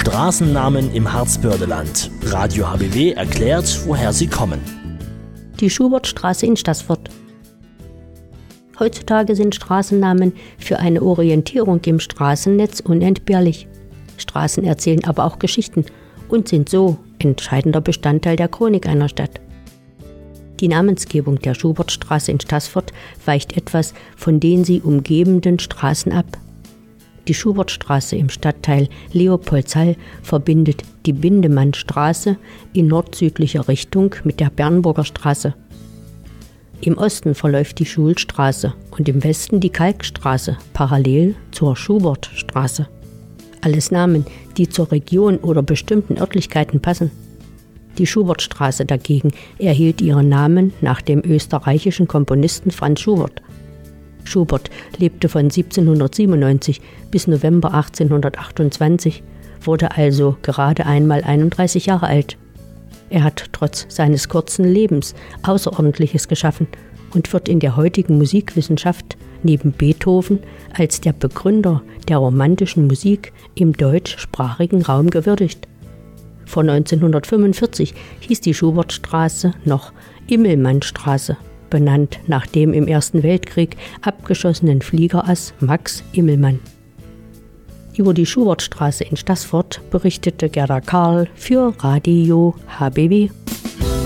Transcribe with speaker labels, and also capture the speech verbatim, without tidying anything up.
Speaker 1: Straßennamen im Harzbördeland. Radio H B W erklärt, woher sie kommen.
Speaker 2: Die Schubertstraße in Staßfurt. Heutzutage sind Straßennamen für eine Orientierung im Straßennetz unentbehrlich. Straßen erzählen aber auch Geschichten und sind so entscheidender Bestandteil der Chronik einer Stadt. Die Namensgebung der Schubertstraße in Staßfurt weicht etwas von den sie umgebenden Straßen ab. Die Schubertstraße im Stadtteil Leopoldshall verbindet die Bindemannstraße in nord-südlicher Richtung mit der Bernburger Straße. Im Osten verläuft die Schulstraße und im Westen die Kalkstraße, parallel zur Schubertstraße. Alles Namen, die zur Region oder bestimmten Örtlichkeiten passen. Die Schubertstraße dagegen erhielt ihren Namen nach dem österreichischen Komponisten Franz Schubert. Schubert lebte von siebzehnhundertsiebenundneunzig bis November achtzehnhundertachtundzwanzig, wurde also gerade einmal einunddreißig Jahre alt. Er hat trotz seines kurzen Lebens Außerordentliches geschaffen und wird in der heutigen Musikwissenschaft neben Beethoven als der Begründer der romantischen Musik im deutschsprachigen Raum gewürdigt. Vor neunzehnhundertfünfundvierzig hieß die Schubertstraße noch Immelmannstraße, benannt nach dem im Ersten Weltkrieg abgeschossenen Fliegerass Max Immelmann. Über die Schubertstraße in Staßfurt berichtete Gerda Karl für Radio H B W.